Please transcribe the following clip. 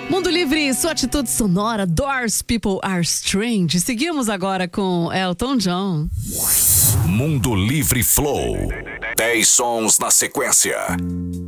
Mundo Livre, sua atitude sonora, Doors People Are Strange. Seguimos agora com Elton John. Mundo Livre Flow. 10 sons na sequência.